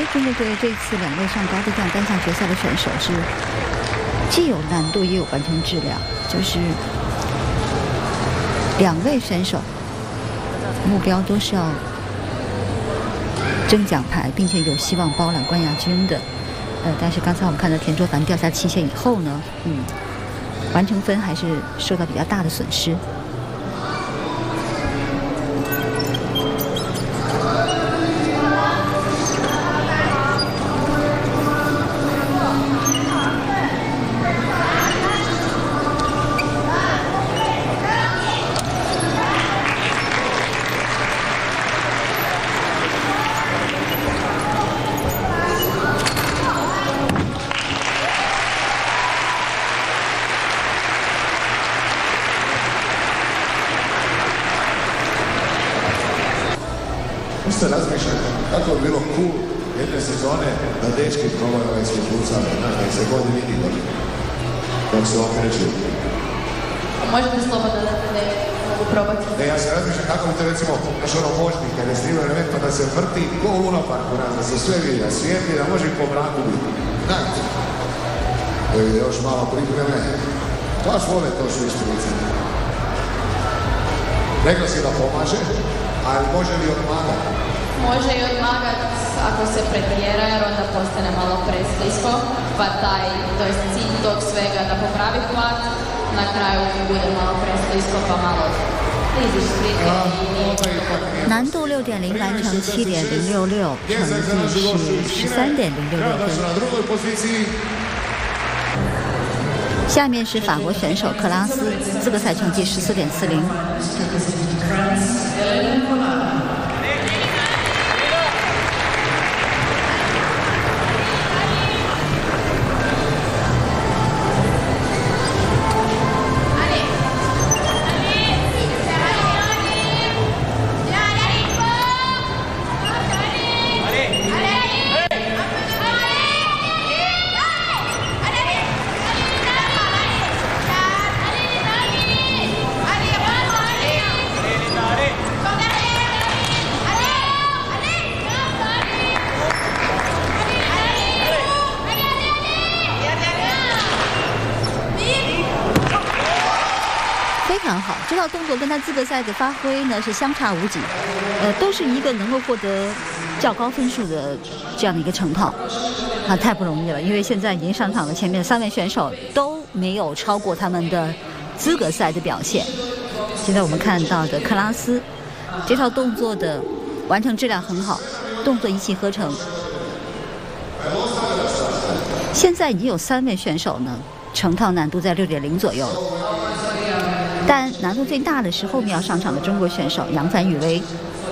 中国队这次2位上高地这样单项决赛的选手是既有难度也有完成质量，就是2位选手目标都是要争奖牌，并且有希望包揽冠亚军的。但是刚才我们看到田卓凡掉下期限以后呢，完成分还是受到比较大的损失。 Isto razmišljam kako bi bilo cool jedne sezone da dečki probaju ovaj svi pucali, znaš, da ih se god vidi dok se okreću. Možete slobodno da mogu probati. Ne, ja se razmišljam kako bi to recimo, znaš ono možnik, kad je snimao element pa da se vrti ko u lunaparku, da se sve vidi, da svijetli, da može i po mraku biti. Znaš, još malo pripreme, baš vole to što istrice. Rekla si da pomaže, ali može li odmagati? Može i odmagati ako se pretjera, jer onda postane malo presklisko, pa to je cilj tog svega da popravi hvat, na kraju bude malo presklisko, pa malo kliziš slike i nije. 难度6.0完成7.066，成绩是13.066分。下面是法国选手克拉斯，资格赛成绩14.40。非常好，这套动作跟他资格赛的发挥呢是相差无几，都是一个能够获得较高分数的这样的一个成套，太不容易了。因为现在已经上场了，前面3位选手都没有超过他们的资格赛的表现。现在我们看到的克拉斯这套动作的完成质量很好，动作一气呵成。现在已经有3位选手呢，成套难度在6.0左右了。但难度最大的是后面要上场的中国选手杨帆雨薇。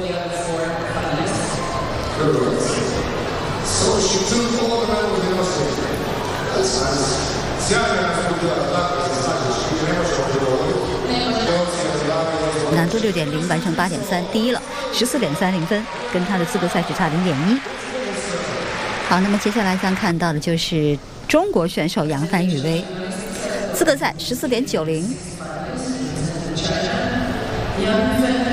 难度6.0完成8.3，第一了，14.30分，跟他的资格赛只差0.1。好，那么接下来将看到的就是中国选手杨帆雨薇，资格赛14.90。